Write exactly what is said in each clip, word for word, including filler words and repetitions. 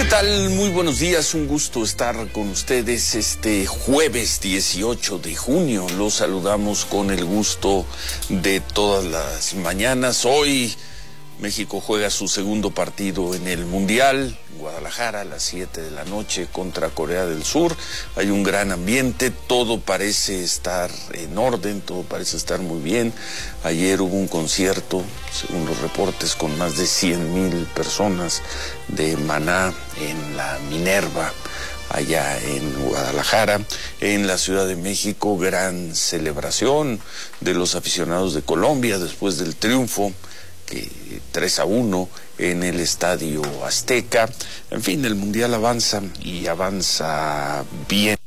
tal? Muy buenos días, un gusto estar con ustedes este jueves dieciocho de junio. Los saludamos con el gusto de todas las mañanas. Hoy México juega su segundo partido en el Mundial, en Guadalajara, a las siete de la noche contra Corea del Sur. Hay un gran ambiente, todo parece estar en orden, todo parece estar muy bien. Ayer hubo un concierto, según los reportes, con más de cien mil personas de Maná en la Minerva, allá en Guadalajara. En la Ciudad de México, gran celebración de los aficionados de Colombia después del triunfo que tres a uno en el Estadio Azteca. En fin, el Mundial avanza y avanza bien.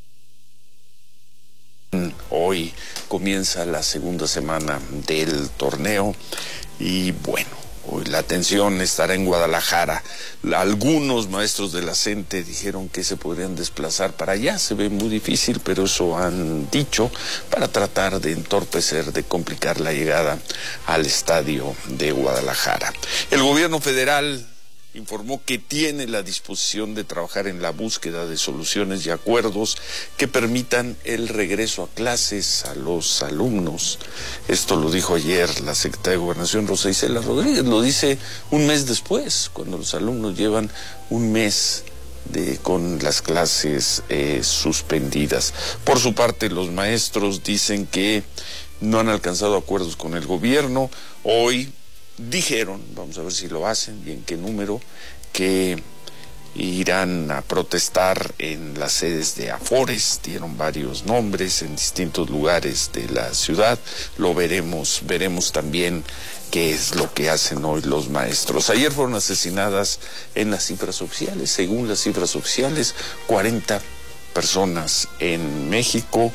Hoy comienza la segunda semana del torneo y bueno, hoy la atención estará en Guadalajara. Algunos maestros de la CENTE dijeron que se podrían desplazar para allá. Se ve muy difícil, pero eso han dicho para tratar de entorpecer, de complicar la llegada al estadio de Guadalajara. El gobierno federal informó que tiene la disposición de trabajar en la búsqueda de soluciones y acuerdos que permitan el regreso a clases a los alumnos. Esto lo dijo ayer la secretaria de Gobernación, Rosa Isela Rodríguez. Lo dice un mes después, cuando los alumnos llevan un mes de con las clases eh, suspendidas. Por su parte, los maestros dicen que no han alcanzado acuerdos con el gobierno. Hoy dijeron, vamos a ver si lo hacen y en qué número, que irán a protestar en las sedes de Afores. Dieron varios nombres en distintos lugares de la ciudad. Lo veremos, veremos también qué es lo que hacen hoy los maestros. Ayer fueron asesinadas en las cifras oficiales, según las cifras oficiales, cuarenta personas en México.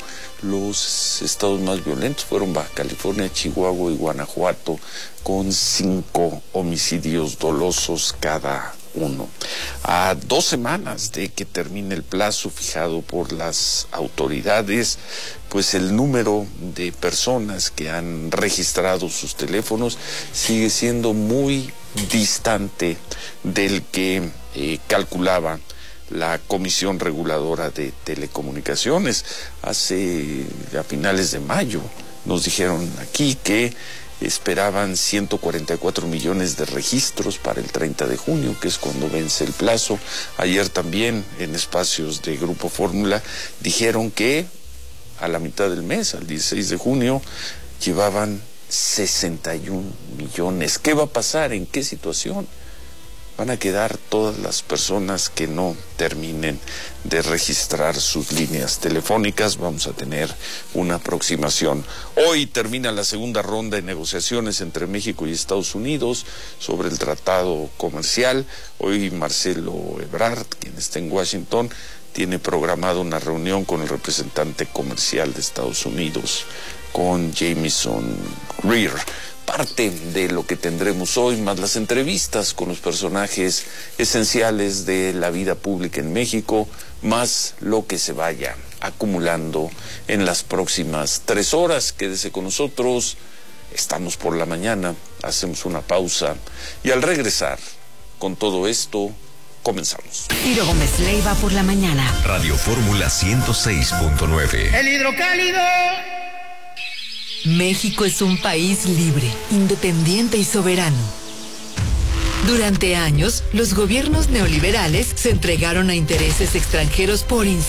Los estados más violentos fueron Baja California, Chihuahua y Guanajuato, con cinco homicidios dolosos cada uno. A dos semanas de que termine el plazo fijado por las autoridades, pues el número de personas que han registrado sus teléfonos sigue siendo muy distante del que eh, calculaba la Comisión Reguladora de Telecomunicaciones. Hace, a finales de mayo, nos dijeron aquí que esperaban ciento cuarenta y cuatro millones de registros para el treinta de junio, que es cuando vence el plazo. Ayer también, en espacios de Grupo Fórmula, dijeron que a la mitad del mes, al dieciséis de junio, llevaban sesenta y un millones. ¿Qué va a pasar? ¿En qué situación van a quedar todas las personas que no terminen de registrar sus líneas telefónicas? Vamos a tener una aproximación. Hoy termina la segunda ronda de negociaciones entre México y Estados Unidos sobre el tratado comercial. Hoy Marcelo Ebrard, quien está en Washington, tiene programada una reunión con el representante comercial de Estados Unidos, con Jamieson Greer. Parte de lo que tendremos hoy, más las entrevistas con los personajes esenciales de la vida pública en México, más lo que se vaya acumulando en las próximas tres horas. Quédese con nosotros, estamos por la mañana, hacemos una pausa y al regresar con todo esto, comenzamos. Ciro Gómez Leiva por la mañana. Radio Fórmula ciento seis punto nueve. El hidrocálido. México es un país libre, independiente y soberano. Durante años, los gobiernos neoliberales se entregaron a intereses extranjeros por